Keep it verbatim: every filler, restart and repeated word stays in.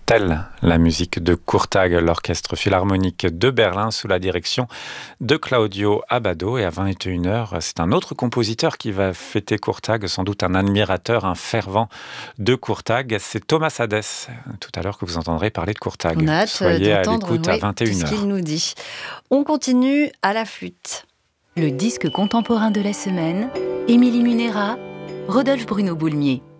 Telle la musique de Courtag, l'orchestre philharmonique de Berlin sous la direction de Claudio Abbado. Et à vingt et une heures, c'est un autre compositeur qui va fêter Courtag, sans doute un admirateur, un fervent de Courtag. C'est Thomas Hadès, tout à l'heure que vous entendrez parler de Courtag. On a hâte Soyez à d'entendre l'écoute oui, à vingt et une heures. tout ce qu'il nous dit. On continue à la flûte. Le disque contemporain de la semaine, Émilie Munera, Rodolphe Bruno Boulmier.